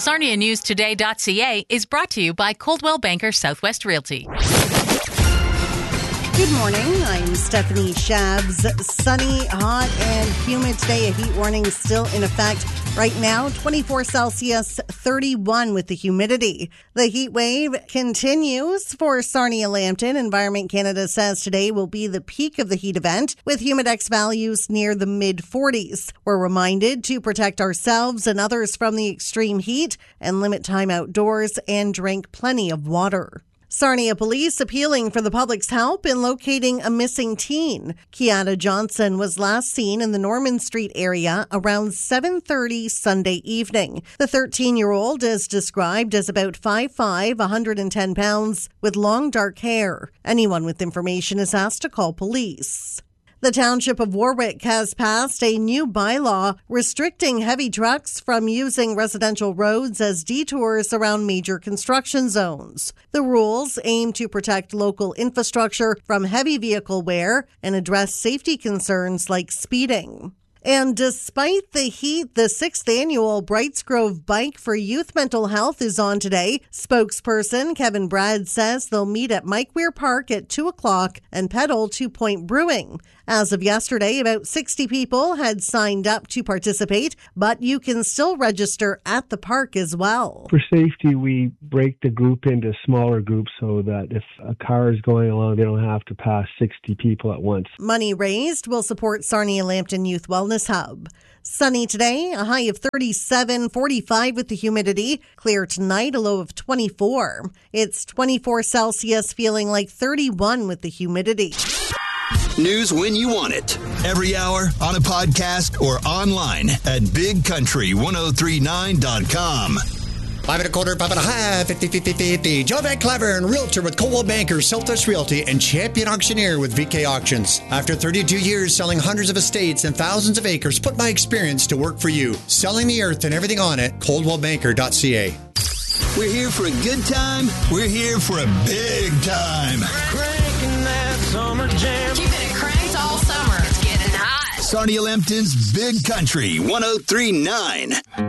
SarniaNewsToday.ca is brought to you by Coldwell Banker Southwest Realty. Good morning. I'm Stephanie Shabs. Sunny, hot, and humid today. A heat warning still in effect right now. 24 Celsius, 31 with the humidity. The heat wave continues for Sarnia Lambton. Environment Canada says today will be the peak of the heat event with humidex values near the mid-40s. We're reminded to protect ourselves and others from the extreme heat and limit time outdoors and drink plenty of water. Sarnia police appealing for the public's help in locating a missing teen. Kiana Johnson was last seen in the Norman Street area around 7:30 Sunday evening. The 13-year-old is described as about 5'5", 110 pounds, with long dark hair. Anyone with information is asked to call police. The Township of Warwick has passed a new bylaw restricting heavy trucks from using residential roads as detours around major construction zones. The rules aim to protect local infrastructure from heavy vehicle wear and address safety concerns like speeding. And despite the heat, the 6th annual Brights Grove Bike for Youth Mental Health is on today. Spokesperson Kevin Brad says they'll meet at Mike Weir Park at 2 o'clock and pedal to Point Brewing. As of yesterday, about 60 people had signed up to participate, but you can still register at the park as well. For safety, we break the group into smaller groups so that if a car is going along, they don't have to pass 60 people at once. Money raised will support Sarnia Lambton Youth Wellness Hub. Sunny today, a high of 37, 45 with the humidity. Clear tonight, a low of 24. It's 24 Celsius, feeling like 31 with the humidity. News when you want it. Every hour, on a podcast, or online at BigCountry1039.com. 5 1/4, 5 1/2, 50. Joe Van Cleveren, realtor with Coldwell Banker, Southwest Realty, and champion auctioneer with VK Auctions. After 32 years selling hundreds of estates and thousands of acres, put my experience to work for you. Selling the earth and everything on it, coldwellbanker.ca. We're here for a good time. We're here for a big time. Cranking that summer jam. Keeping it cranked all summer. It's getting hot. Sarnia Lambton's Big Country 1039.